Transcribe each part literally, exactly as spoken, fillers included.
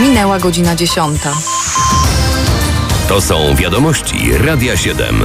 Minęła godzina dziesiąta. To są wiadomości Radia siedem.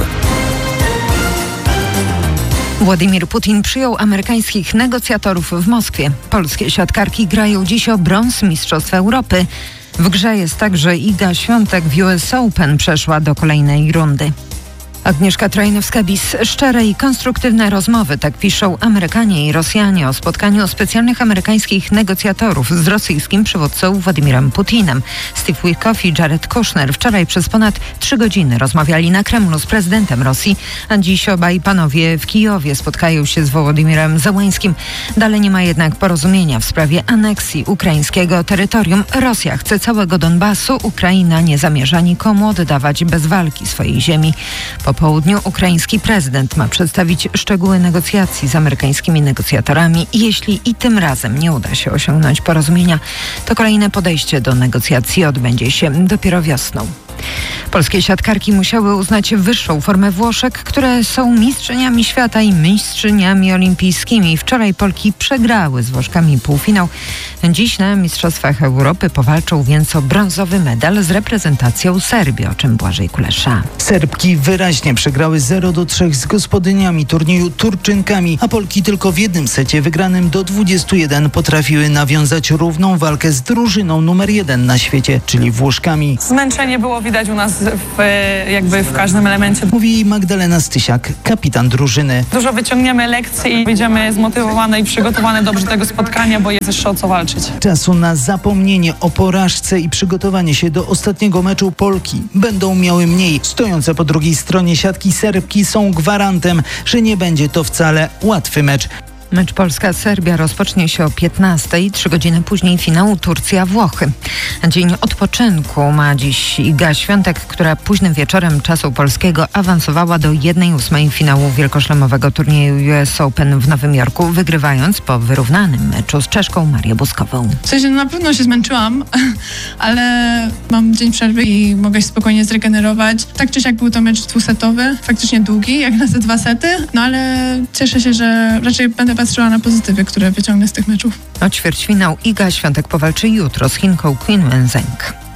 Władimir Putin przyjął amerykańskich negocjatorów w Moskwie. Polskie siatkarki grają dziś o brąz Mistrzostw Europy. W grze jest także Iga Świątek w U S Open, przeszła do kolejnej rundy. Agnieszka Trajnowska-Bis. Szczere i konstruktywne rozmowy, tak piszą Amerykanie i Rosjanie o spotkaniu specjalnych amerykańskich negocjatorów z rosyjskim przywódcą Władimirem Putinem. Steve Witkoff i Jared Kushner wczoraj przez ponad trzy godziny rozmawiali na Kremlu z prezydentem Rosji, a dziś obaj panowie w Kijowie spotkają się z Wołodymirem Zełańskim. Dalej nie ma jednak porozumienia w sprawie aneksji ukraińskiego terytorium. Rosja chce całego Donbasu, Ukraina nie zamierza nikomu oddawać bez walki swojej ziemi. Po południu ukraiński prezydent ma przedstawić szczegóły negocjacji z amerykańskimi negocjatorami. Jeśli i tym razem nie uda się osiągnąć porozumienia, to kolejne podejście do negocjacji odbędzie się dopiero wiosną. Polskie siatkarki musiały uznać wyższą formę Włoszek, które są mistrzyniami świata i mistrzyniami olimpijskimi. Wczoraj Polki przegrały z Włoszkami półfinał. Dziś na Mistrzostwach Europy powalczą więc o brązowy medal z reprezentacją Serbii, o czym Błażej Kulesza. Serbki wyraźnie przegrały zero do trzech z gospodyniami turnieju Turczynkami, a Polki tylko w jednym secie wygranym do dwudziestu jeden potrafiły nawiązać równą walkę z drużyną numer jeden na świecie, czyli Włoszkami. Zmęczenie było widać u nas w, jakby w każdym elemencie. Mówi Magdalena Stysiak, kapitan drużyny. Dużo wyciągniemy lekcji i będziemy zmotywowane i przygotowane dobrze do tego spotkania, bo jest jeszcze o co walczyć. Czasu na zapomnienie o porażce i przygotowanie się do ostatniego meczu Polki będą miały mniej. Stojące po drugiej stronie siatki Serbki są gwarantem, że nie będzie to wcale łatwy mecz. Mecz Polska-Serbia rozpocznie się o piętnastej, trzy godziny później finału Turcja-Włochy. Dzień odpoczynku ma dziś Iga Świątek, która późnym wieczorem czasu polskiego awansowała do jednej ósmej finału wielkoszlemowego turnieju U S Open w Nowym Jorku, wygrywając po wyrównanym meczu z Czeszką Marię Buskową. W sensie na pewno się zmęczyłam, ale mam dzień przerwy i mogę się spokojnie zregenerować. Tak czy siak był to mecz dwusetowy, faktycznie długi, jak na te dwa sety, no ale cieszę się, że raczej będę patrzyła na pozytywy, które wyciągnę z tych meczów. O ćwierćfinał Iga Świątek powalczy jutro z Chinką Qin Wenzheng.